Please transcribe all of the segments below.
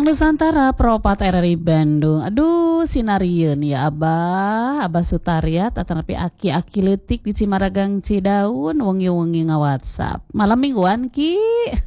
Nusantara Propat RRI Bandung. Aduh sinarieun ya Abah Sutariat atanapi aki-aki leutik di Cimaragang Cidaun wengi-wengi nga-WhatsApp. Malam mingguan ki.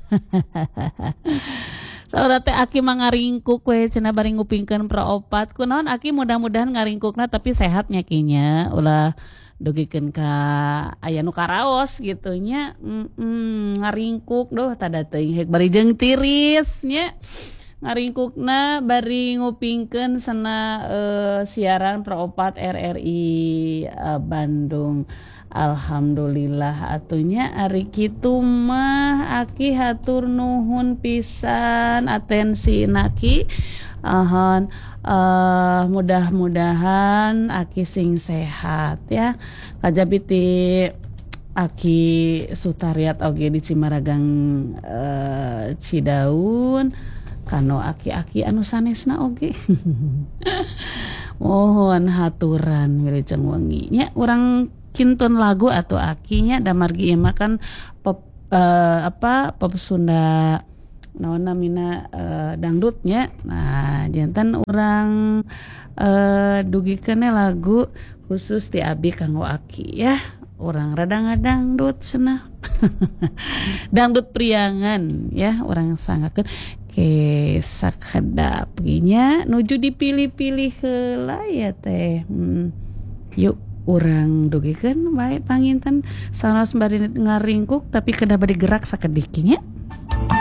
Saudara teh aki mangaringkuk we cenah bari ngupingkeun Proopat. Kunaon aki mudah-mudahan ngaringkukna tapi sehatnya kinya. Ulah dugikeun ka aya nu karaos gitu nya. Ngaringkuk doh tada teuing hek bari jeung tiris nya. Ngaringkukna bari ngupingkeun sana siaran Proopat RRI Bandung. Alhamdulillah atunya ari kitu mah aki hatur nuhun pisan atensi naki ahon mudah-mudahan aki sing sehat ya kajabi ti aki Sutariat oge di Cimaragang Cidaun kano aki-aki anu sanesna oge. Mohon haturan wilujeng wengi nya urang kintun lagu atau akinya da margi ieu mah kan pop pop Sunda naonna mina dangdutnya. Nah janten urang dugikeun lagu khusus ti abi kanggo aki ya. Urang rada ngadangdut cenah. Dangdut priangan ya urang sangakeun ke sakadap nya nuju dipilih-pilih heula ya teh. Yuk urang dugikeun bae panginten saros bari ngaringkuk tapi kedah bari gerak sakedik nya.